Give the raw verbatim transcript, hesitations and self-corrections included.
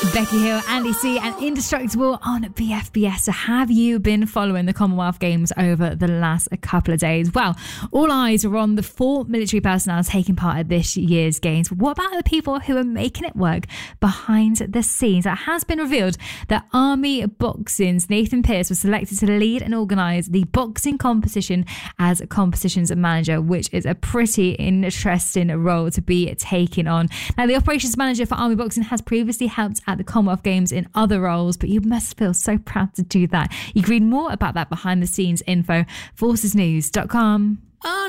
Becky Hill, Andy C and Indestructible on B F B S. So have you been following the Commonwealth Games over the last couple of days? Well, all eyes are on the four military personnel taking part at this year's Games. But what about the people who are making it work behind the scenes? It has been revealed that Army Boxing's Nathan Pearce was selected to lead and organise the boxing competition as competitions manager, which is a pretty interesting role to be taking on. Now, the operations manager for Army Boxing has previously helped at the Commonwealth Games in other roles, but you must feel so proud to do that. You can read more about that behind the scenes info, forces news dot com.